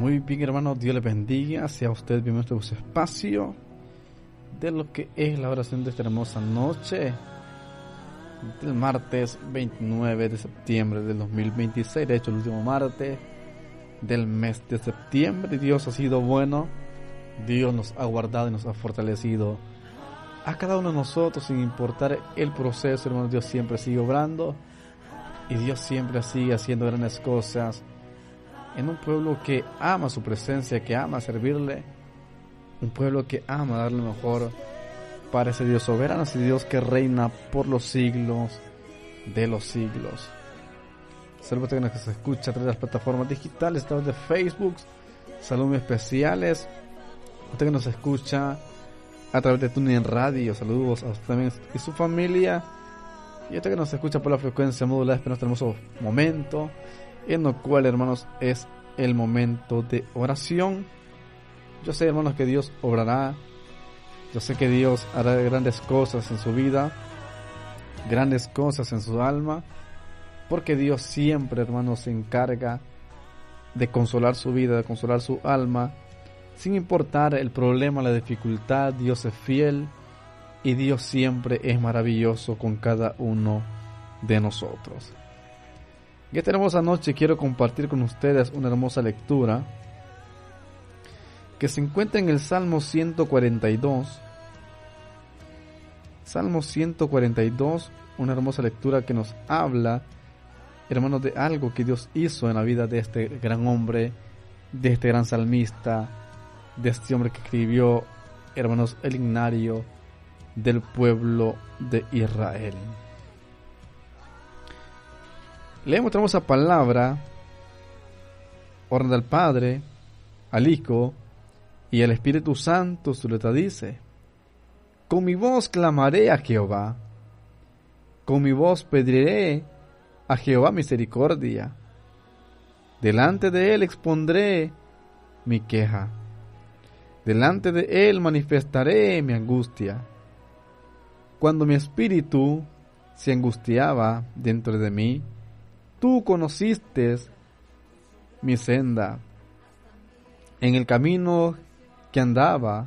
Muy bien, hermanos, Dios les bendiga. Sea usted bienvenido a su espacio de lo que es la oración de esta hermosa noche del martes 29 de septiembre del 2026. De hecho, el último martes del mes de septiembre. Dios ha sido bueno. Dios nos ha guardado y nos ha fortalecido a cada uno de nosotros, sin importar el proceso. Hermanos, Dios siempre sigue obrando y Dios siempre sigue haciendo grandes cosas en un pueblo que ama su presencia, que ama servirle, un pueblo que ama darle lo mejor para ese Dios soberano, ese Dios que reina por los siglos de los siglos. Saludos a usted que nos escucha a través de las plataformas digitales, a través de Facebook. Saludos especiales a usted que nos escucha a través de TuneIn Radio. Saludos a usted también y su familia, y a usted que nos escucha por la frecuencia modulada. Espero nuestro hermoso momento, en lo cual, hermanos, es el momento de oración. Yo sé, hermanos, que Dios obrará. Yo sé que Dios hará grandes cosas en su vida, grandes cosas en su alma, porque Dios siempre, hermanos, se encarga de consolar su vida, de consolar su alma, sin importar el problema, la dificultad. Dios es fiel y Dios siempre es maravilloso con cada uno de nosotros. Y esta hermosa noche quiero compartir con ustedes una hermosa lectura que se encuentra en el Salmo 142. Salmo 142, una hermosa lectura que nos habla, hermanos, de algo que Dios hizo en la vida de este gran hombre, de este gran salmista, de este hombre que escribió, hermanos, el himnario del pueblo de Israel. Leemos la hermosa palabra, orando al Padre, al Hijo y al Espíritu Santo. Su letra dice: con mi voz clamaré a Jehová, con mi voz pediré a Jehová misericordia. Delante de él expondré mi queja, delante de él manifestaré mi angustia. Cuando mi espíritu se angustiaba dentro de mí, tú conociste mi senda. En el camino que andaba,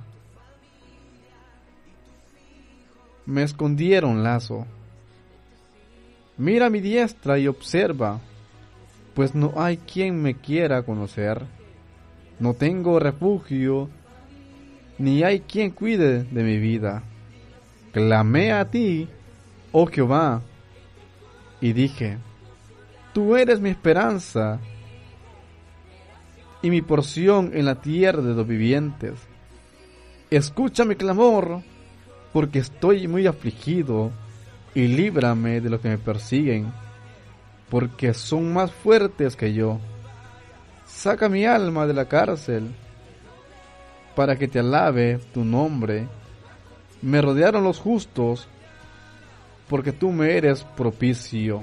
me escondieron lazo. Mira mi diestra y observa, pues no hay quien me quiera conocer. No tengo refugio, ni hay quien cuide de mi vida. Clamé a ti, oh Jehová, y dije: tú eres mi esperanza y mi porción en la tierra de los vivientes. Escucha mi clamor, porque estoy muy afligido, y líbrame de los que me persiguen, porque son más fuertes que yo. Saca mi alma de la cárcel, para que te alabe tu nombre. Me rodearon los justos, porque tú me eres propicio.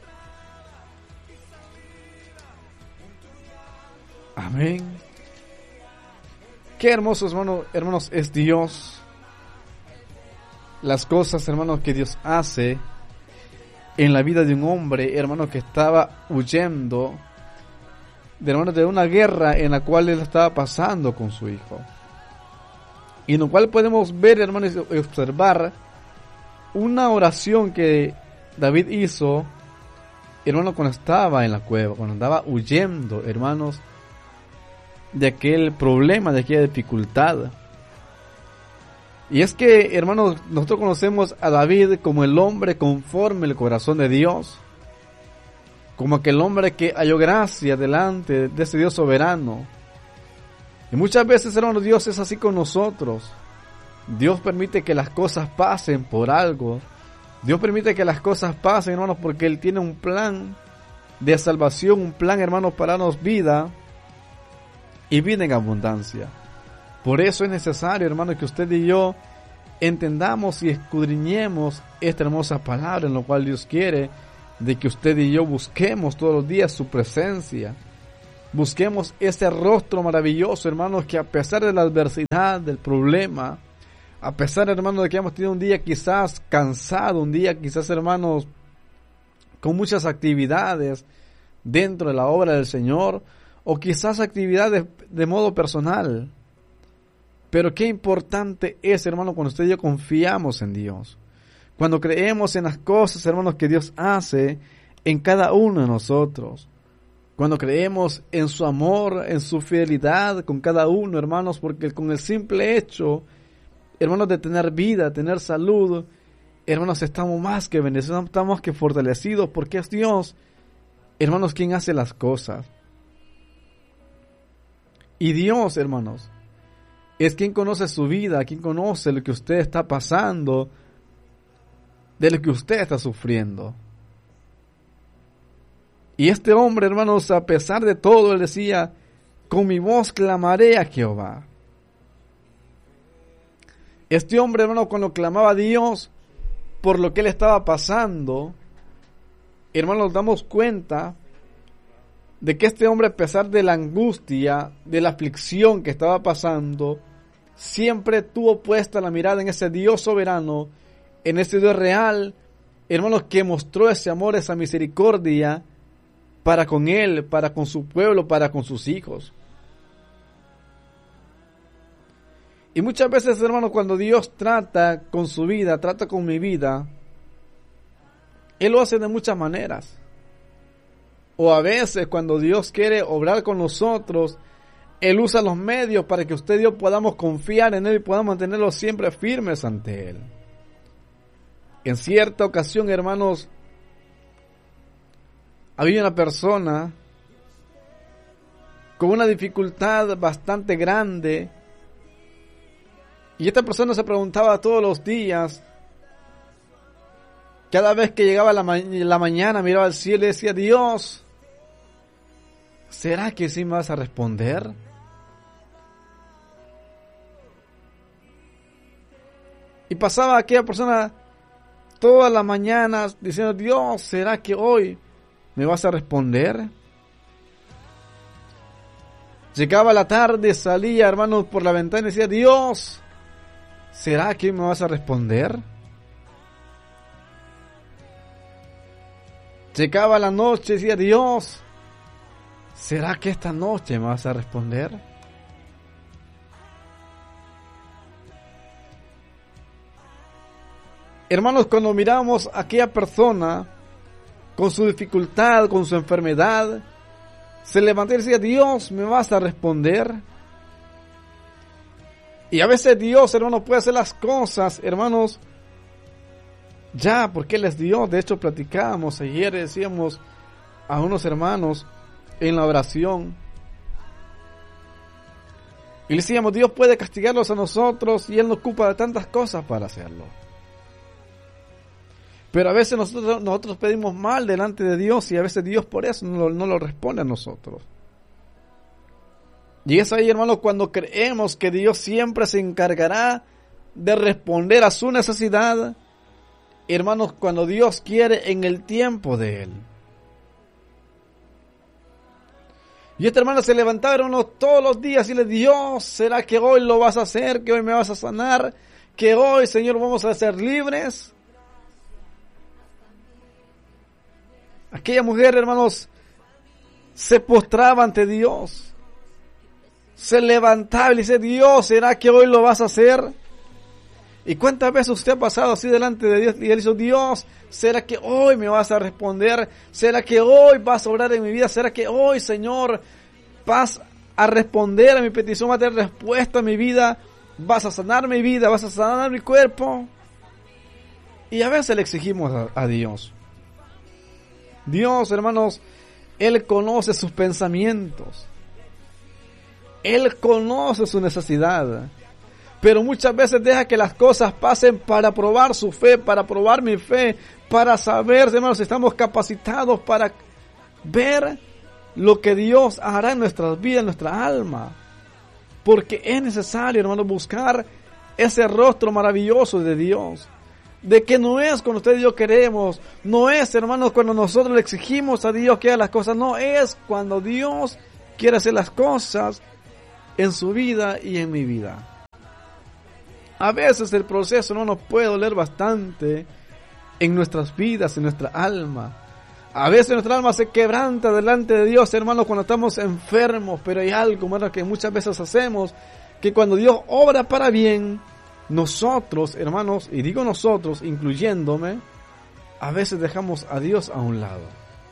Amén. Qué hermoso, hermanos, es Dios. Las cosas, hermanos, que Dios hace en la vida de un hombre, hermano, que estaba huyendo de una guerra en la cual él estaba pasando con su hijo. Y en lo cual podemos ver, hermanos, y observar una oración que David hizo, hermano, cuando estaba en la cueva, cuando andaba huyendo, hermanos, de aquel problema, de aquella dificultad. Y es que, hermanos, nosotros conocemos a David como el hombre conforme el corazón de Dios, como aquel hombre que halló gracia delante de ese Dios soberano. Y muchas veces, hermanos, Dios es así con nosotros. Dios permite que las cosas pasen por algo. Dios permite que las cosas pasen, hermanos, porque Él tiene un plan de salvación, un plan, hermanos, para darnos vida y vida en abundancia. Por eso es necesario, hermanos, que usted y yo entendamos y escudriñemos esta hermosa palabra, en lo cual Dios quiere de que usted y yo busquemos todos los días su presencia. Busquemos ese rostro maravilloso, hermanos, que a pesar de la adversidad, del problema, a pesar, hermanos, de que hemos tenido un día quizás cansado, un día quizás, hermanos, con muchas actividades dentro de la obra del Señor, o quizás actividades de modo personal. Pero qué importante es, hermano, cuando usted y yo confiamos en Dios. Cuando creemos en las cosas, hermanos, que Dios hace en cada uno de nosotros. Cuando creemos en su amor, en su fidelidad con cada uno, hermanos, porque con el simple hecho, hermanos, de tener vida, tener salud, hermanos, estamos más que bendecidos, estamos más que fortalecidos, porque es Dios, hermanos, quien hace las cosas. Y Dios, hermanos, es quien conoce su vida, quien conoce lo que usted está pasando, de lo que usted está sufriendo. Y este hombre, hermanos, a pesar de todo, él decía, con mi voz clamaré a Jehová. Este hombre, hermano, cuando clamaba a Dios por lo que él estaba pasando, hermanos, nos damos cuenta de que este hombre, a pesar de la angustia, de la aflicción que estaba pasando, siempre tuvo puesta la mirada en ese Dios soberano, en ese Dios real, hermanos, que mostró ese amor, esa misericordia para con él, para con su pueblo, para con sus hijos. Y muchas veces, hermanos, cuando Dios trata con su vida, trata con mi vida, Él lo hace de muchas maneras. O a veces, cuando Dios quiere obrar con nosotros, Él usa los medios para que usted y yo podamos confiar en Él y podamos mantenerlos siempre firmes ante Él. En cierta ocasión, hermanos, había una persona con una dificultad bastante grande, y esta persona se preguntaba todos los días, cada vez que llegaba la mañana, miraba al cielo y decía, Dios, ¿será que sí me vas a responder? Y pasaba aquella persona todas las mañanas diciendo, Dios, ¿será que hoy me vas a responder? Llegaba la tarde, salía, hermanos, por la ventana y decía, Dios, ¿será que hoy me vas a responder? Llegaba la noche y decía, Dios, ¿será que esta noche me vas a responder? Hermanos, cuando miramos a aquella persona con su dificultad, con su enfermedad, se levantó y decía, Dios, ¿me vas a responder? Y a veces Dios, hermanos, puede hacer las cosas, hermanos, ya, porque Él es Dios. De hecho, platicábamos ayer, decíamos a unos hermanos en la oración, y le decíamos, Dios puede castigarlos a nosotros y Él nos ocupa de tantas cosas para hacerlo. Pero a veces nosotros pedimos mal delante de Dios y a veces Dios por eso no lo responde a nosotros. Y es ahí, hermanos, cuando creemos que Dios siempre se encargará de responder a su necesidad, hermanos, cuando Dios quiere en el tiempo de Él. Y esta hermana se levantaba, hermanos, todos los días y le Dios, ¿será que hoy lo vas a hacer? ¿Que hoy me vas a sanar? ¿Que hoy, Señor, vamos a ser libres? Aquella mujer, hermanos, se postraba ante Dios. Se levantaba y le dice, Dios, ¿será que hoy lo vas a hacer? ¿Y cuántas veces usted ha pasado así delante de Dios y Él dice, Dios, ¿será que hoy me vas a responder? ¿Será que hoy vas a obrar en mi vida? ¿Será que hoy, Señor, vas a responder a mi petición, vas a tener respuesta a mi vida? ¿Vas a sanar mi vida? ¿Vas a sanar mi cuerpo? Y a veces le exigimos a Dios. Dios, hermanos, Él conoce sus pensamientos. Él conoce su necesidad. Pero muchas veces deja que las cosas pasen para probar su fe, para probar mi fe, para saber, hermanos, si estamos capacitados para ver lo que Dios hará en nuestras vidas, en nuestra alma. Porque es necesario, hermanos, buscar ese rostro maravilloso de Dios. De que no es cuando usted y yo queremos, no es, hermanos, cuando nosotros le exigimos a Dios que haga las cosas, no es cuando Dios quiere hacer las cosas en su vida y en mi vida. A veces el proceso no nos puede doler bastante en nuestras vidas, en nuestra alma. A veces nuestra alma se quebranta delante de Dios, hermanos, cuando estamos enfermos, pero hay algo, hermanos, que muchas veces hacemos, que cuando Dios obra para bien, nosotros, hermanos, y digo nosotros, incluyéndome, a veces dejamos a Dios a un lado.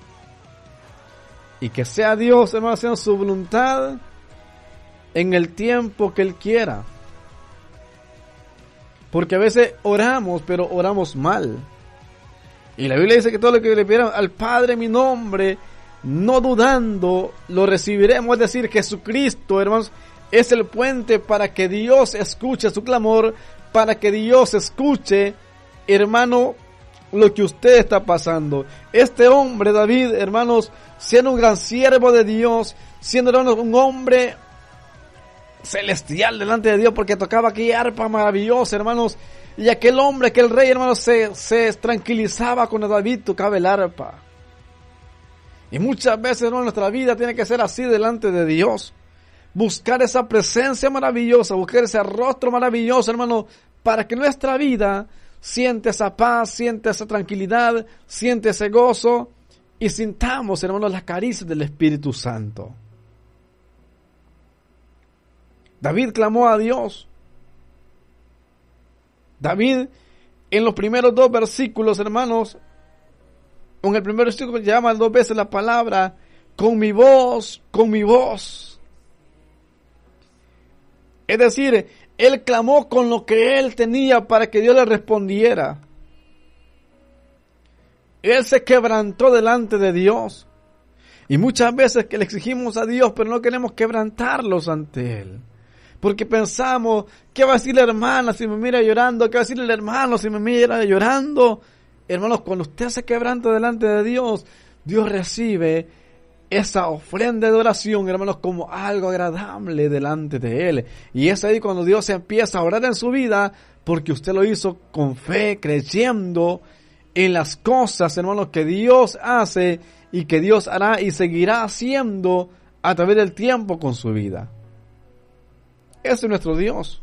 Y que sea Dios, hermanos, haciendo su voluntad en el tiempo que Él quiera. Porque a veces oramos, pero oramos mal. Y la Biblia dice que todo lo que le pidieran al Padre en mi nombre, no dudando, lo recibiremos. Es decir, Jesucristo, hermanos, es el puente para que Dios escuche su clamor, para que Dios escuche, hermano, lo que usted está pasando. Este hombre, David, hermanos, siendo un gran siervo de Dios, siendo, hermanos, un hombre celestial delante de Dios, porque tocaba aquella arpa maravillosa, hermanos, y aquel hombre, aquel rey, hermanos, se tranquilizaba cuando David tocaba el arpa. Y muchas veces, hermanos, nuestra vida tiene que ser así delante de Dios. Buscar esa presencia maravillosa, buscar ese rostro maravilloso, hermano, para que nuestra vida siente esa paz, siente esa tranquilidad, siente ese gozo y sintamos, hermanos, las caricias del Espíritu Santo. David clamó a Dios. David, en los primeros 2 versículos, hermanos, en el primer versículo llama 2 veces la palabra, con mi voz, con mi voz. Es decir, él clamó con lo que él tenía para que Dios le respondiera. Él se quebrantó delante de Dios. Y muchas veces que le exigimos a Dios, pero no queremos quebrantarlos ante Él. Porque pensamos, ¿qué va a decir la hermana si me mira llorando? ¿Qué va a decir el hermano si me mira llorando? Hermanos, cuando usted se quebranta delante de Dios, Dios recibe esa ofrenda de oración, hermanos, como algo agradable delante de Él. Y es ahí cuando Dios empieza a orar en su vida, porque usted lo hizo con fe, creyendo en las cosas, hermanos, que Dios hace y que Dios hará y seguirá haciendo a través del tiempo con su vida. Ese es nuestro Dios.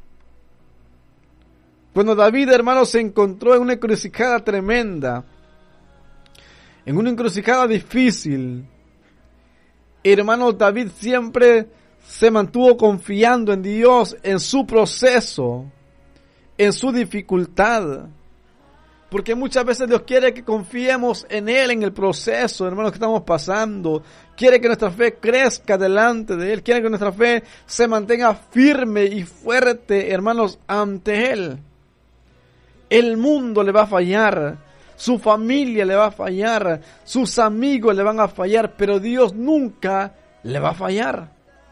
Cuando David, hermanos, se encontró en una encrucijada tremenda, en una encrucijada difícil, hermanos, David siempre se mantuvo confiando en Dios, en su proceso, en su dificultad. Porque muchas veces Dios quiere que confiemos en Él, en el proceso, hermanos, que estamos pasando. Quiere que nuestra fe crezca delante de Él. Quiere que nuestra fe se mantenga firme y fuerte, hermanos, ante Él. El mundo le va a fallar. Su familia le va a fallar. Sus amigos le van a fallar. Pero Dios nunca le va a fallar.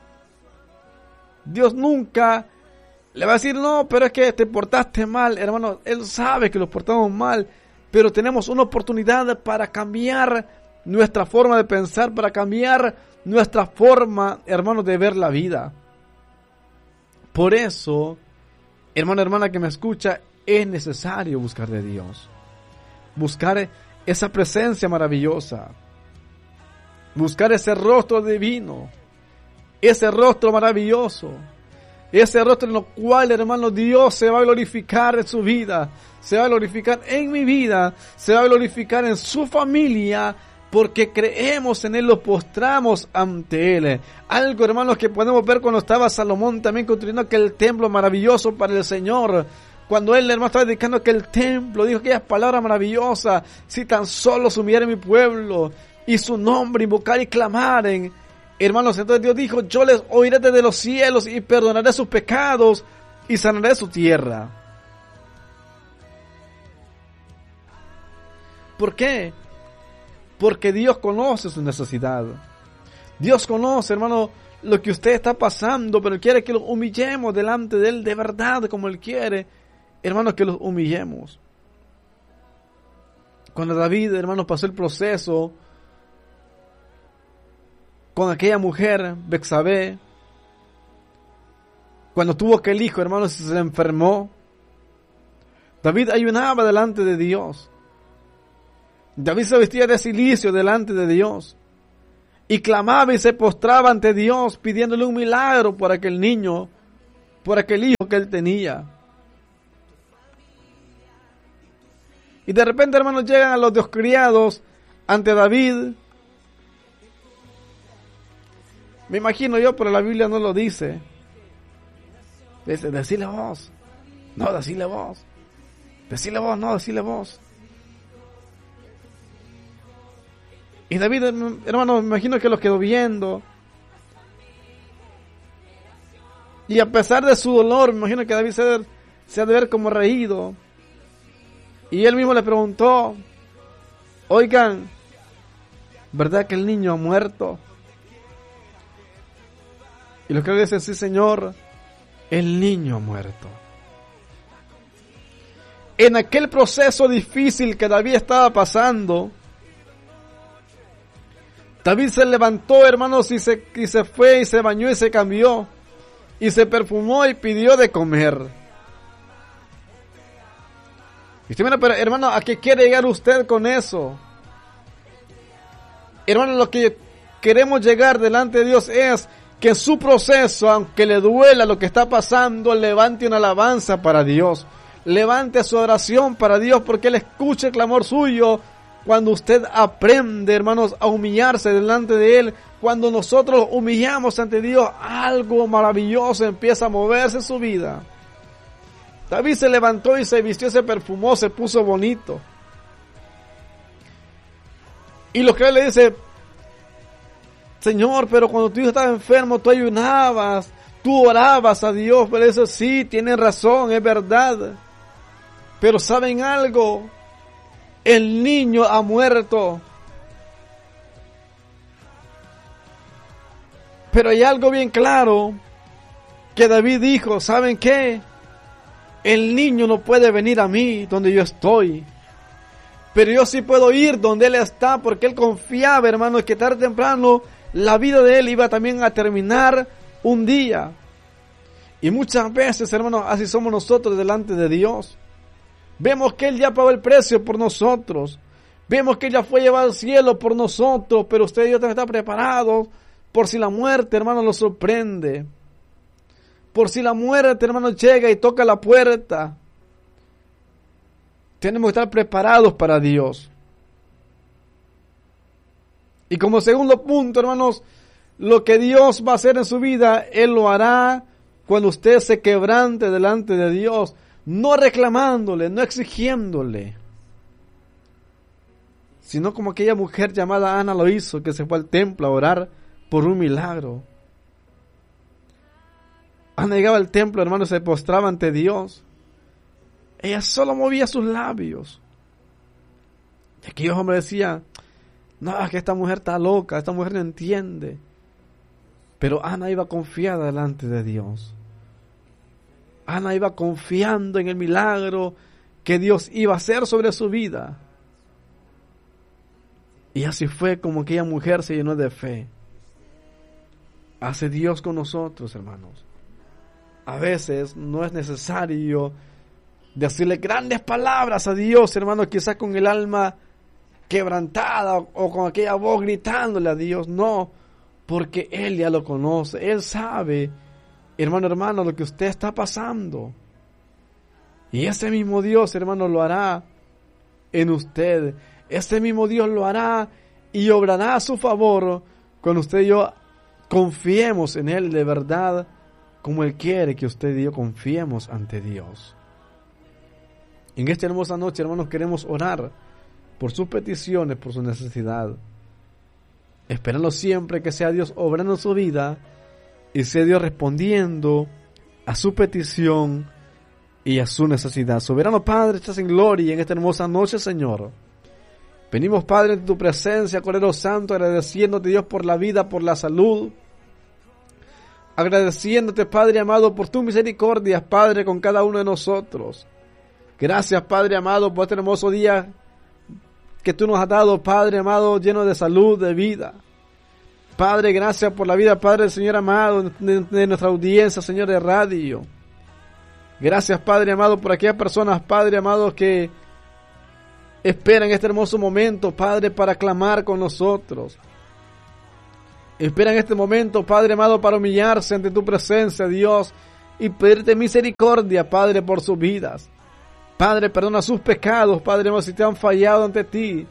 Dios nunca le va a decir, no, pero es que te portaste mal, hermano. Él sabe que nos portamos mal, pero tenemos una oportunidad para cambiar nuestra forma de pensar, para cambiar nuestra forma, hermanos, de ver la vida. Por eso, hermano, hermana que me escucha, es necesario buscar de Dios. Buscar esa presencia maravillosa. Buscar ese rostro divino. Ese rostro maravilloso. Ese rostro en lo cual, hermano, Dios se va a glorificar en su vida, se va a glorificar en mi vida, se va a glorificar en su familia, porque creemos en Él, lo postramos ante Él. Algo, hermanos, que podemos ver cuando estaba Salomón también construyendo aquel templo maravilloso para el Señor. Cuando él, hermano, estaba dedicando aquel templo, dijo aquellas palabras maravillosas: si tan solo se humillare mi pueblo y su nombre invocar y clamaren. Hermanos, entonces Dios dijo, yo les oiré desde los cielos y perdonaré sus pecados y sanaré su tierra. ¿Por qué? Porque Dios conoce su necesidad. Dios conoce, hermano, lo que usted está pasando, pero Él quiere que los humillemos delante de Él de verdad, como Él quiere, hermanos, que los humillemos. Cuando David, hermanos, pasó el proceso con aquella mujer, Betsabé, cuando tuvo aquel hijo, hermanos, y se le enfermó, David ayunaba delante de Dios. David se vestía de cilicio delante de Dios y clamaba y se postraba ante Dios pidiéndole un milagro por aquel niño, por aquel hijo que él tenía. Y de repente, hermanos, llegan a los dos criados ante David. Me imagino yo, pero la Biblia no lo dice. Dice, decile vos. No, decile vos. Decile vos, no, decile vos. Y David, hermano, me imagino que lo quedó viendo. Y a pesar de su dolor, me imagino que David se ha de ver como reído. Y él mismo le preguntó, oigan, ¿verdad que el niño ha muerto? Y los que le dicen, sí, Señor, el niño ha muerto. En aquel proceso difícil que David estaba pasando, David se levantó, hermanos, y se fue, y se bañó, y se cambió, y se perfumó, y pidió de comer. Y usted mira, pero hermano, ¿a qué quiere llegar usted con eso? Hermano, lo que queremos llegar delante de Dios es que en su proceso, aunque le duela lo que está pasando, levante una alabanza para Dios. Levante su oración para Dios, porque Él escucha el clamor suyo. Cuando usted aprende, hermanos, a humillarse delante de Él, cuando nosotros humillamos ante Dios, algo maravilloso empieza a moverse en su vida. David se levantó y se vistió, se perfumó, se puso bonito. Y los que le dice, Señor, pero cuando tu hijo estaba enfermo, tú ayunabas, tú orabas a Dios. Pero eso sí, tienen razón, es verdad. Pero ¿saben algo? El niño ha muerto. Pero hay algo bien claro que David dijo, ¿saben qué? El niño no puede venir a mí donde yo estoy. Pero yo sí puedo ir donde él está, porque él confiaba, hermano, que tarde o temprano la vida de él iba también a terminar un día. Y muchas veces, hermanos, así somos nosotros delante de Dios. Vemos que Él ya pagó el precio por nosotros. Vemos que Él ya fue llevado al cielo por nosotros. Pero usted y yo también está preparado por si la muerte, hermano, lo sorprende. Por si la muerte, hermano, llega y toca la puerta. Tenemos que estar preparados para Dios. Y como segundo punto, hermanos, lo que Dios va a hacer en su vida, Él lo hará cuando usted se quebrante delante de Dios. No reclamándole, no exigiéndole, sino como aquella mujer llamada Ana lo hizo, que se fue al templo a orar por un milagro. Ana llegaba al templo, hermano, se postraba ante Dios. Ella solo movía sus labios. Y aquellos hombres decían, no, es que esta mujer está loca, esta mujer no entiende. Pero Ana iba confiada delante de Dios. Ana iba confiando en el milagro que Dios iba a hacer sobre su vida. Y así fue como aquella mujer se llenó de fe. Hace Dios con nosotros, hermanos. A veces no es necesario decirle grandes palabras a Dios, hermano, quizás con el alma quebrantada o con aquella voz gritándole a Dios. No, porque Él ya lo conoce. Él sabe, hermano, lo que usted está pasando. Y ese mismo Dios, hermano, lo hará en usted. Ese mismo Dios lo hará y obrará a su favor cuando usted y yo confiemos en Él de verdad, como Él quiere que usted y yo confiemos ante Dios. En esta hermosa noche, hermanos, queremos orar por sus peticiones, por su necesidad, esperando siempre que sea Dios obrando en su vida y sea Dios respondiendo a su petición y a su necesidad. Soberano Padre, estás en gloria en esta hermosa noche, Señor. Venimos, Padre, en tu presencia, Cordero Santo, agradeciéndote, Dios, por la vida, por la salud. Agradeciéndote, Padre amado, por tu misericordia, Padre, con cada uno de nosotros. Gracias, Padre amado, por este hermoso día que tú nos has dado, Padre amado, lleno de salud, de vida. Padre, gracias por la vida, Padre, Señor amado, de nuestra audiencia, Señor, de radio. Gracias, Padre amado, por aquellas personas, Padre amado, que esperan este hermoso momento, Padre, para clamar con nosotros. Esperan este momento, Padre amado, para humillarse ante tu presencia, Dios, y pedirte misericordia, Padre, por sus vidas. Padre, perdona sus pecados, Padre amado, si te han fallado ante ti.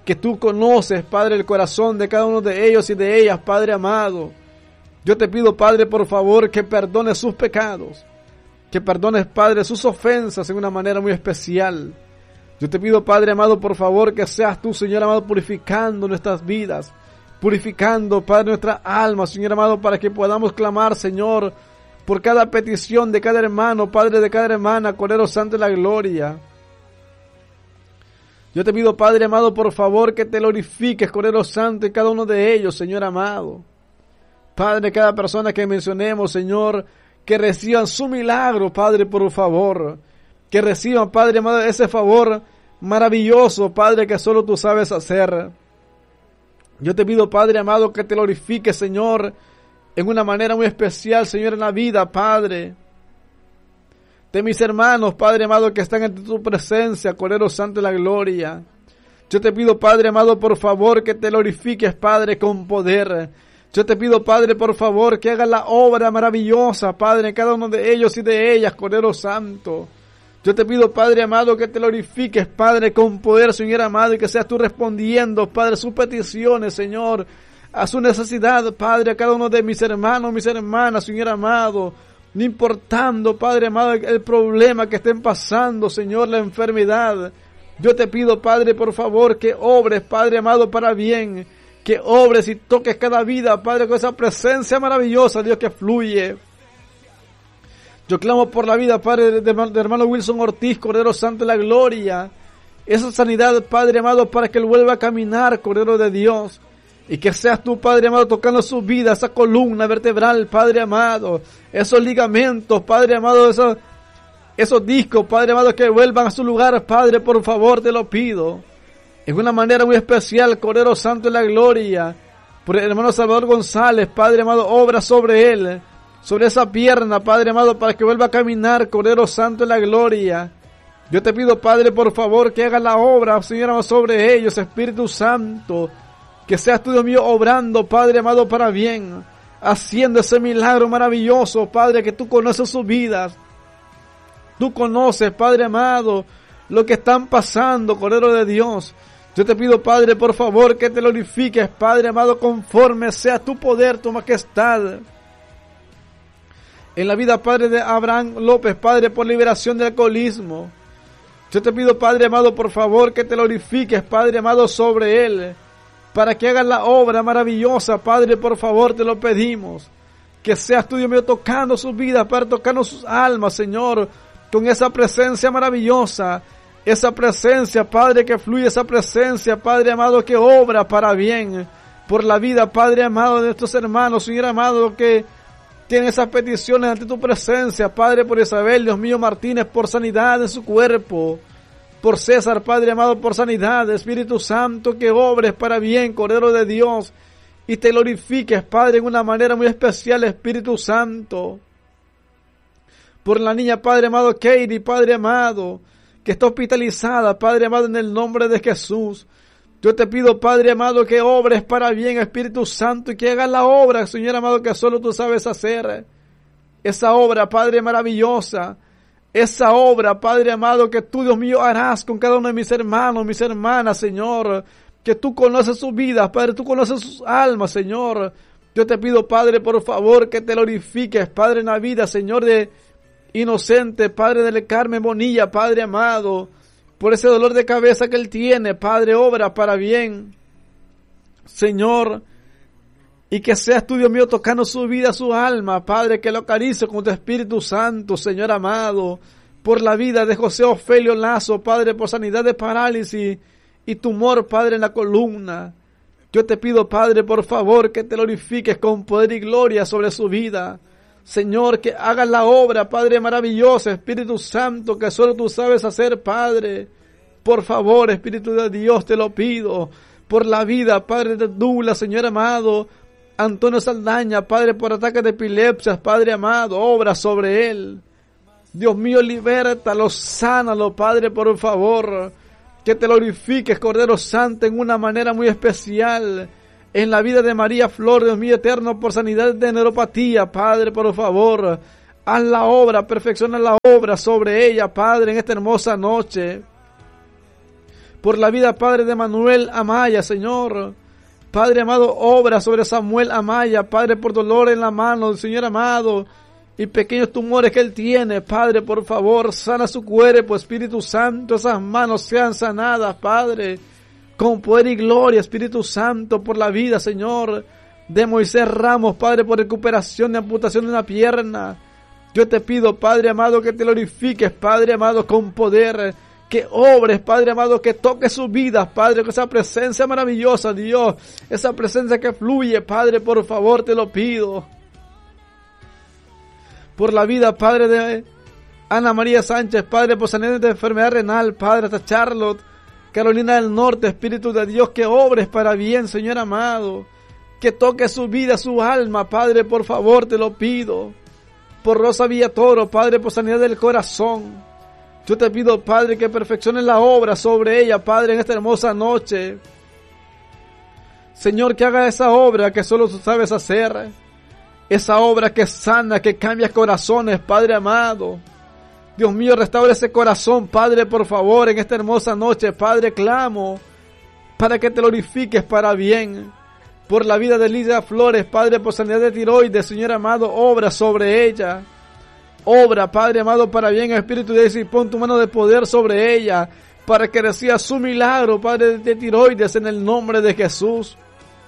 que tú conoces, Padre, el corazón de cada uno de ellos y de ellas, Padre amado. Yo te pido, Padre, por favor, que perdones sus pecados, que perdones, Padre, sus ofensas en una manera muy especial. Yo te pido, Padre amado, por favor, que seas tú, Señor amado, purificando nuestras vidas, purificando, Padre, nuestra alma, Señor amado, para que podamos clamar, Señor, por cada petición de cada hermano, Padre, de cada hermana, Cordero Santo de la Gloria. Yo te pido, Padre amado, por favor, que te glorifiques, Cordero Santo, en cada uno de ellos, Señor amado. Padre, cada persona que mencionemos, Señor, que reciban su milagro, Padre, por favor. Que reciban, Padre amado, ese favor maravilloso, Padre, que solo tú sabes hacer. Yo te pido, Padre amado, que te glorifiques, Señor, en una manera muy especial, Señor, en la vida, Padre, de mis hermanos, Padre amado, que están en tu presencia, Cordero Santo de la Gloria. Yo te pido, Padre amado, por favor, que te glorifiques, Padre, con poder. Yo te pido, Padre, por favor, que hagas la obra maravillosa, Padre, en cada uno de ellos y de ellas, Cordero Santo. Yo te pido, Padre amado, que te glorifiques, Padre, con poder, Señor amado, y que seas tú respondiendo, Padre, sus peticiones, Señor, a su necesidad, Padre, a cada uno de mis hermanos, mis hermanas, Señor amado, no importando, Padre amado, el problema que estén pasando, Señor, la enfermedad. Yo te pido, Padre, por favor, que obres, Padre amado, para bien, que obres y toques cada vida, Padre, con esa presencia maravillosa, Dios, que fluye. Yo clamo por la vida, Padre, de hermano Wilson Ortiz, Cordero Santo de la Gloria. Esa sanidad, Padre amado, para que él vuelva a caminar, Cordero de Dios. Y que seas tú, Padre amado, tocando su vida, esa columna vertebral, Padre amado. Esos ligamentos, Padre amado, esos discos, Padre amado, que vuelvan a su lugar, Padre, por favor, te lo pido. En una manera muy especial, Cordero Santo de la Gloria. Por el hermano Salvador González, Padre amado, obra sobre él, sobre esa pierna, Padre amado, para que vuelva a caminar, Cordero Santo de la Gloria. Yo te pido, Padre, por favor, que haga la obra, Señor amado, sobre ellos, Espíritu Santo. Que seas tú, Dios mío, obrando, Padre amado, para bien, haciendo ese milagro maravilloso, Padre, que tú conoces sus vidas. Tú conoces, Padre amado, lo que están pasando, Cordero de Dios. Yo te pido, Padre, por favor, que te glorifiques, Padre amado, conforme sea tu poder, tu majestad. En la vida, Padre, de Abraham López, Padre, por liberación del alcoholismo. Yo te pido, Padre amado, por favor, que te glorifiques, Padre amado, sobre él, para que hagas la obra maravillosa, Padre, por favor, te lo pedimos. Que seas tú, Dios mío, tocando sus vidas, Padre, tocando sus almas, Señor, con esa presencia maravillosa, esa presencia, Padre, que fluye, esa presencia, Padre amado, que obra para bien, por la vida, Padre amado, de nuestros hermanos, Señor amado, que tienen esas peticiones ante tu presencia, Padre, por Isabel, Dios mío, Martínez, por sanidad en su cuerpo, por César, Padre amado, por sanidad, Espíritu Santo, que obres para bien, Cordero de Dios, y te glorifiques, Padre, en una manera muy especial, Espíritu Santo. Por la niña, Padre amado, Katie, Padre amado, que está hospitalizada, Padre amado, en el nombre de Jesús. Yo te pido, Padre amado, que obres para bien, Espíritu Santo, y que hagas la obra, Señor amado, que solo tú sabes hacer. Esa obra, Padre, maravillosa. Esa obra, Padre amado, que tú, Dios mío, harás con cada uno de mis hermanos, mis hermanas, Señor. Que tú conoces sus vidas, Padre, tú conoces sus almas, Señor. Yo te pido, Padre, por favor, que te glorifiques, Padre, en la vida, Señor, de Inocente, Padre del Carmen Bonilla, Padre amado, por ese dolor de cabeza que él tiene, Padre, obra para bien, Señor, y que seas tú, Dios mío, tocando su vida, su alma, Padre, que lo acaricie con tu Espíritu Santo, Señor amado, por la vida de José Ofelio Lazo, Padre, por sanidad de parálisis y tumor, Padre, en la columna. Yo te pido, Padre, por favor, que te glorifiques con poder y gloria sobre su vida. Señor, que hagas la obra, Padre maravillosa, Espíritu Santo, que solo tú sabes hacer, Padre. Por favor, Espíritu de Dios, te lo pido. Por la vida, Padre de Douglas, Señor amado. Antonio Saldaña, Padre, por ataques de epilepsia, Padre amado, obra sobre él. Dios mío, libértalo, sánalo, Padre, por favor. Que te glorifiques, Cordero Santo, en una manera muy especial. En la vida de María Flor, Dios mío eterno, por sanidad de neuropatía, Padre, por favor, haz la obra, perfecciona la obra sobre ella, Padre, en esta hermosa noche. Por la vida, Padre, de Manuel Amaya, Señor. Padre amado, obra sobre Samuel Amaya, Padre, por dolor en la mano, Señor amado, y pequeños tumores que él tiene, Padre, por favor, sana su cuerpo, Espíritu Santo, esas manos sean sanadas, Padre, con poder y gloria, Espíritu Santo, por la vida, Señor, de Moisés Ramos, Padre, por recuperación de amputación de una pierna. Yo te pido, Padre amado, que te glorifiques, Padre amado, con poder, que obres, Padre amado, que toques sus vidas, Padre, con esa presencia maravillosa, Dios, esa presencia que fluye, Padre, por favor, te lo pido. Por la vida, Padre, de Ana María Sánchez, Padre, por sanidad de enfermedad renal, Padre, hasta Charlotte, Carolina del Norte, Espíritu de Dios, que obres para bien, Señor amado, que toques su vida, su alma, Padre, por favor, te lo pido. Por Rosa Villatoro, Padre, por sanidad del corazón. Yo te pido, Padre, que perfecciones la obra sobre ella, Padre, en esta hermosa noche. Señor, que haga esa obra que solo tú sabes hacer. Esa obra que sana, que cambia corazones, Padre amado. Dios mío, restaura ese corazón, Padre, por favor, en esta hermosa noche. Padre, clamo para que te glorifiques para bien. Por la vida de Lidia Flores, Padre, por sanidad de tiroides, Señor amado, obra sobre ella. Obra, Padre amado, para bien, Espíritu de Dios, y pon tu mano de poder sobre ella, para que reciba su milagro, Padre, de tiroides, en el nombre de Jesús.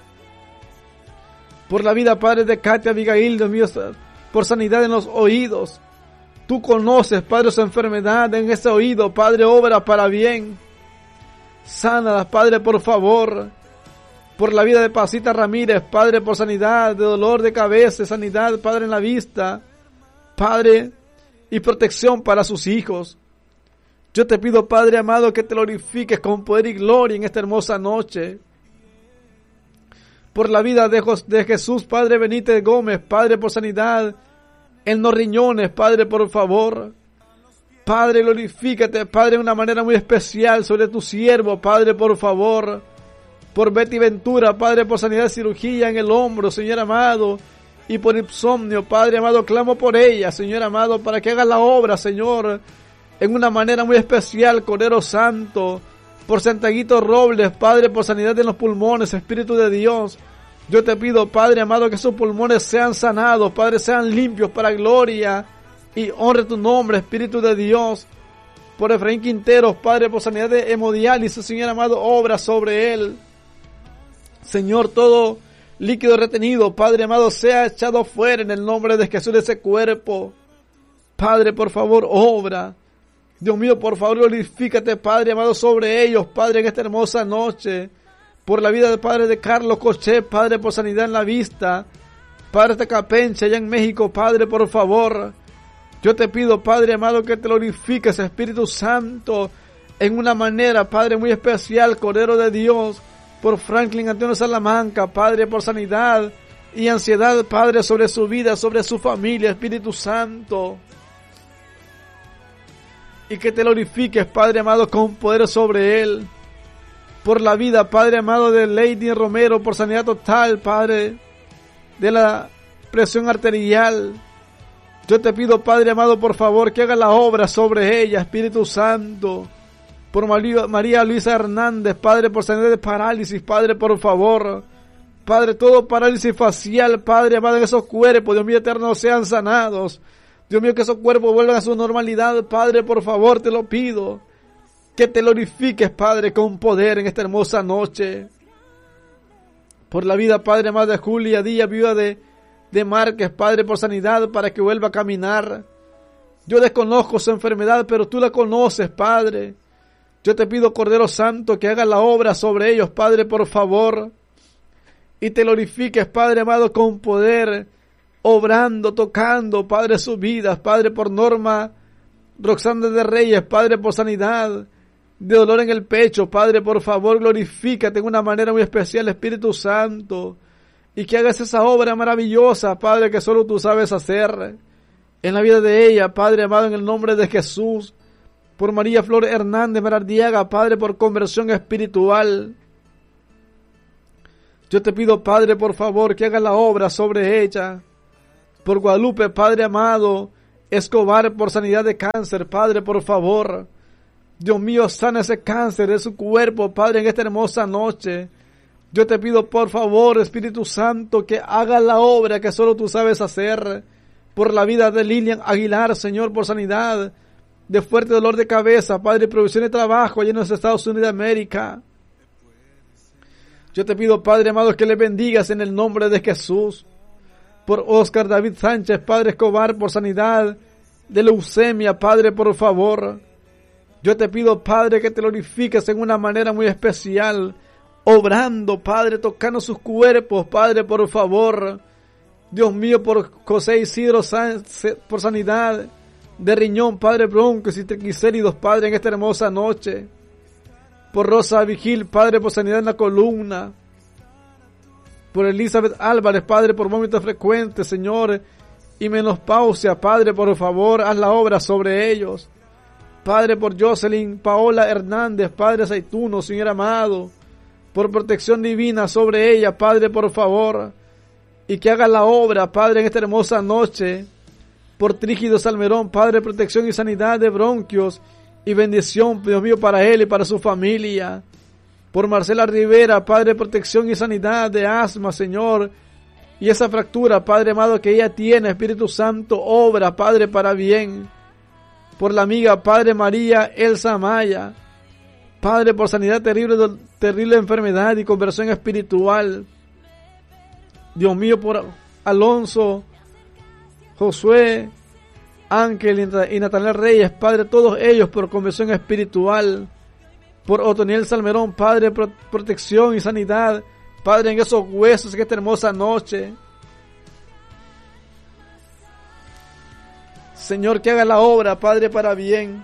Por la vida, Padre, de Katia Abigail, Dios mío, por sanidad en los oídos. Tú conoces, Padre, su enfermedad en ese oído, Padre, obra para bien. Sánalas, Padre, por favor. Por la vida de Pasita Ramírez, Padre, por sanidad de dolor de cabeza, sanidad, Padre, en la vista. Padre, y protección para sus hijos. Yo te pido, Padre amado, que te glorifiques con poder y gloria en esta hermosa noche. Por la vida de Jesús, Padre Benítez Gómez, Padre, por sanidad en los riñones, Padre, por favor. Padre, glorifícate, Padre, de una manera muy especial sobre tu siervo, Padre, por favor. Por Betty Ventura, Padre, por sanidad de cirugía en el hombro, Señor amado. Y por insomnio, Padre amado, clamo por ella, Señor amado, para que haga la obra, Señor, en una manera muy especial, Cordero Santo. Por Santiaguito Robles, Padre, por sanidad en los pulmones, Espíritu de Dios. Yo te pido, Padre amado, que sus pulmones sean sanados, Padre, sean limpios para gloria y honre tu nombre, Espíritu de Dios. Por Efraín Quinteros, Padre, por sanidad de hemodiálisis, Señor amado, obra sobre él. Señor, todo líquido retenido, Padre amado, sea echado fuera en el nombre de Jesús de ese cuerpo. Padre, por favor, obra. Dios mío, por favor, glorifícate, Padre amado, sobre ellos, Padre, en esta hermosa noche. Por la vida del Padre de Carlos Coché, Padre, por sanidad en la vista. Padre de Capenche, allá en México, Padre, por favor. Yo te pido, Padre amado, que te glorifiques, Espíritu Santo, en una manera, Padre, muy especial, Cordero de Dios. Por Franklin Antonio Salamanca, Padre, por sanidad y ansiedad, Padre, sobre su vida, sobre su familia, Espíritu Santo. Y que te glorifiques, Padre amado, con poder sobre él. Por la vida, Padre amado, de Lady Romero, por sanidad total, Padre, de la presión arterial. Yo te pido, Padre amado, por favor, que haga la obra sobre ella, Espíritu Santo. Por María Luisa Hernández, Padre, por sanidad de parálisis, Padre, por favor. Padre, todo parálisis facial, Padre amado, en esos cuerpos, Dios mío eterno, sean sanados. Dios mío, que esos cuerpos vuelvan a su normalidad, Padre, por favor, te lo pido. Que te glorifiques, Padre, con poder en esta hermosa noche. Por la vida, Padre amado, de Julia Díaz, viuda de Márquez, Padre, por sanidad, para que vuelva a caminar. Yo desconozco su enfermedad, pero tú la conoces, Padre. Yo te pido, Cordero Santo, que hagas la obra sobre ellos, Padre, por favor. Y te glorifiques, Padre amado, con poder, obrando, tocando, Padre, sus vidas, Padre, por Norma Roxana de Reyes, Padre, por sanidad de dolor en el pecho, Padre, por favor, glorifícate en una manera muy especial, Espíritu Santo, y que hagas esa obra maravillosa, Padre, que solo tú sabes hacer en la vida de ella, Padre amado, en el nombre de Jesús. Por María Flor Hernández Merardiaga, Padre, por conversión espiritual. Yo te pido, Padre, por favor, que hagas la obra sobre ella. Por Guadalupe, Padre amado, Escobar, por sanidad de cáncer, Padre, por favor. Dios mío, sana ese cáncer de su cuerpo, Padre, en esta hermosa noche. Yo te pido, por favor, Espíritu Santo, que hagas la obra que solo tú sabes hacer. Por la vida de Lilian Aguilar, Señor, por sanidad de fuerte dolor de cabeza, Padre, provisión de trabajo allá en los Estados Unidos de América. Yo te pido, Padre amado, que le bendigas en el nombre de Jesús. Por Oscar David Sánchez, Padre Escobar, por sanidad de leucemia, Padre, por favor. Yo te pido, Padre, que te glorifiques en una manera muy especial, obrando, Padre, tocando sus cuerpos, Padre, por favor. Dios mío, por José Isidro Sánchez, por sanidad de riñón, Padre, broncos y triglicéridos, Padre, en esta hermosa noche. Por Rosa Vigil, Padre, por sanidad en la columna. Por Elizabeth Álvarez, Padre, por vómitos frecuentes, Señor, y menopausia, Padre, por favor, haz la obra sobre ellos. Padre, por Jocelyn Paola Hernández, Padre aceituno, Señor amado, por protección divina sobre ella, Padre, por favor, y que haga la obra, Padre, en esta hermosa noche. Por Trígido Salmerón, Padre, protección y sanidad de bronquios y bendición, Dios mío, para él y para su familia. Por Marcela Rivera, Padre, protección y sanidad de asma, Señor, y esa fractura, Padre amado, que ella tiene, Espíritu Santo, obra, Padre, para bien. Por la amiga, Padre María Elsa Amaya, Padre, por sanidad terrible enfermedad y conversión espiritual. Dios mío, por Alonso, Josué, Ángel y Natanael Reyes, Padre, todos ellos por conversión espiritual. Por Otoniel Salmerón, Padre, protección y sanidad, Padre, en esos huesos en esta hermosa noche. Señor, que haga la obra, Padre, para bien.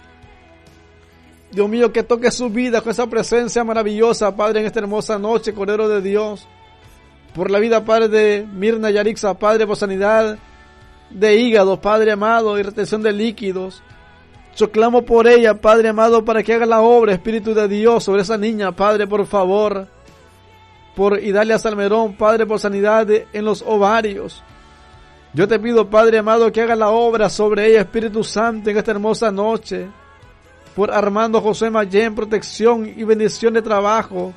Dios mío, que toque su vida con esa presencia maravillosa, Padre, en esta hermosa noche, Cordero de Dios. Por la vida, Padre, de Mirna Yarixa, Padre, por sanidad de hígado, Padre amado, y retención de líquidos. Yo clamo por ella, Padre amado, para que haga la obra, Espíritu de Dios, sobre esa niña, Padre, por favor. Por Idalia Salmerón, Padre, por sanidad en los ovarios. Yo te pido, Padre amado, que haga la obra sobre ella, Espíritu Santo, en esta hermosa noche. Por Armando José Mayén, protección y bendición de trabajo.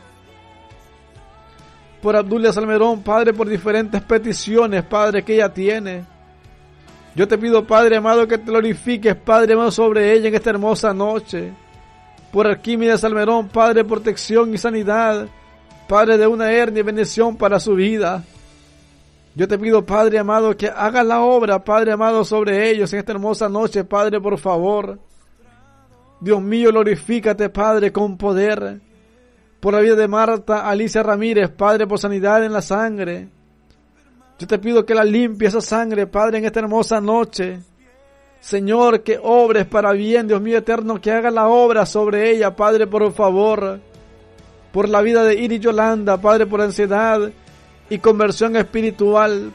Por Abdulia Salmerón, Padre, por diferentes peticiones, Padre, que ella tiene. Yo te pido, Padre amado, que te glorifiques, Padre amado, sobre ella en esta hermosa noche. Por Arquímedes Salmerón, Padre, protección y sanidad, Padre, de una hernia y bendición para su vida. Yo te pido, Padre amado, que hagas la obra, Padre amado, sobre ellos en esta hermosa noche, Padre, por favor. Dios mío, glorifícate, Padre, con poder. Por la vida de Marta Alicia Ramírez, Padre, por sanidad en la sangre. Yo te pido que la limpie esa sangre, Padre, en esta hermosa noche. Señor, que obres para bien, Dios mío eterno, que haga la obra sobre ella, Padre, por favor. Por la vida de Iris Yolanda, Padre, por ansiedad y conversión espiritual.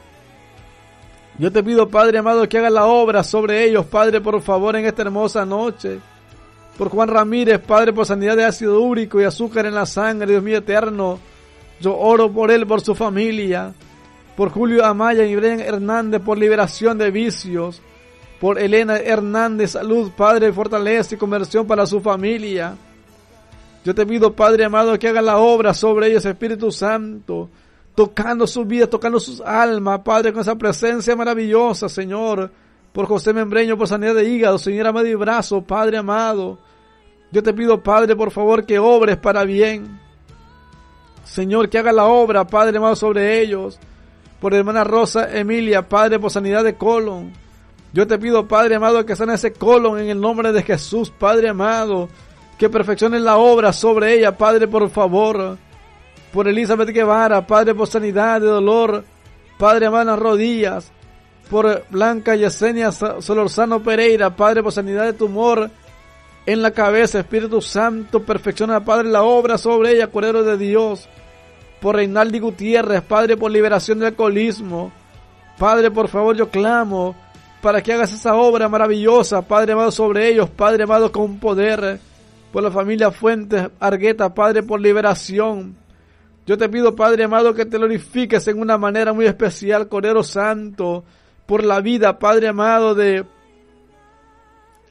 Yo te pido, Padre amado, que haga la obra sobre ellos, Padre, por favor, en esta hermosa noche. Por Juan Ramírez, Padre, por sanidad de ácido úrico y azúcar en la sangre, Dios mío eterno. Yo oro por él, por su familia. Por Julio Amaya y Brian Hernández, por liberación de vicios. Por Elena Hernández, salud, Padre, fortaleza y conversión para su familia. Yo te pido, Padre amado, que haga la obra sobre ellos, Espíritu Santo, tocando sus vidas, tocando sus almas, Padre, con esa presencia maravillosa, Señor. Por José Membreño, por sanidad de hígado, Señor amado y brazo, Padre amado. Yo te pido, Padre, por favor, que obres para bien. Señor, que haga la obra, Padre amado, sobre ellos. Por hermana Rosa Emilia, Padre, por sanidad de colon. Yo te pido, Padre amado, que sane ese colon en el nombre de Jesús, Padre amado. Que perfecciones la obra sobre ella, Padre, por favor. Por Elizabeth Guevara, Padre, por sanidad de dolor, Padre amado, en las rodillas. Por Blanca Yesenia Solorzano Pereira, Padre, por sanidad de tumor en la cabeza, Espíritu Santo, perfecciona, Padre, la obra sobre ella, Cordero de Dios. Por Reinaldi Gutiérrez, Padre, por liberación del alcoholismo. Padre, por favor, yo clamo para que hagas esa obra maravillosa, Padre amado, sobre ellos, Padre amado, con poder. Por la familia Fuentes Argueta, Padre, por liberación. Yo te pido, Padre amado, que te glorifiques en una manera muy especial, Cordero Santo, por la vida, Padre amado, de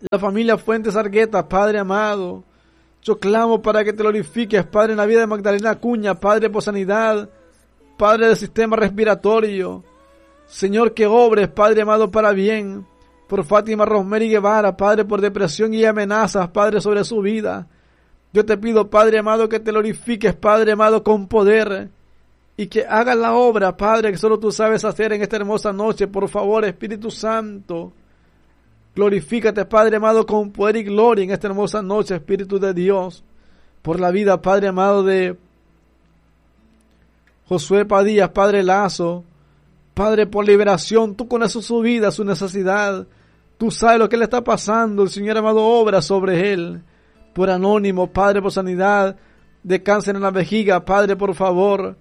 la familia Fuentes Argueta, Padre amado. Yo clamo para que te glorifiques, Padre, en la vida de Magdalena Acuña, Padre, por sanidad, Padre del sistema respiratorio. Señor, que obres, Padre amado, para bien. Por Fátima Rosemary Guevara, Padre, por depresión y amenazas, Padre, sobre su vida. Yo te pido, Padre amado, que te glorifiques, Padre amado, con poder. Y que hagas la obra, Padre, que solo tú sabes hacer en esta hermosa noche. Por favor, Espíritu Santo. Glorifícate, Padre amado, con poder y gloria en esta hermosa noche, Espíritu de Dios, por la vida, Padre amado, de Josué Padilla, Padre Lazo, Padre, por liberación. Tú conoces su vida, su necesidad. Tú sabes lo que le está pasando. El Señor amado obra sobre él. Por Anónimo, Padre, por sanidad de cáncer en la vejiga, Padre, por favor.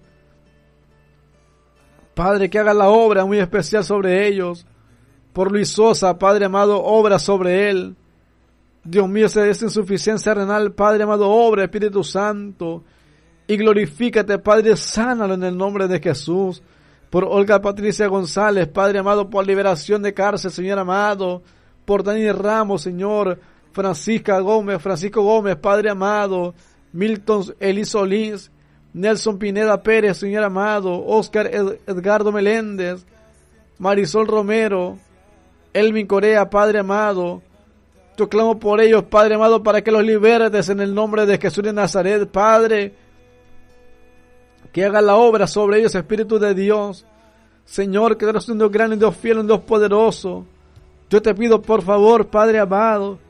Padre, que haga la obra muy especial sobre ellos. Por Luis Sosa, Padre amado, obra sobre él. Dios mío, esa insuficiencia renal, Padre amado, obra, Espíritu Santo. Y glorifícate, Padre, sánalo en el nombre de Jesús. Por Olga Patricia González, Padre amado, por liberación de cárcel, Señor amado. Por Dani Ramos, Señor. Francisco Gómez, Padre amado. Milton Eli Solís. Nelson Pineda Pérez, Señor amado. Oscar Edgardo Meléndez. Marisol Romero. Elvin Corea, Padre amado. Yo clamo por ellos, Padre amado, para que los libertes en el nombre de Jesús de Nazaret, Padre. Que haga la obra sobre ellos, Espíritu de Dios. Señor, que eres un Dios grande, un Dios fiel, un Dios poderoso. Yo te pido, por favor, Padre amado,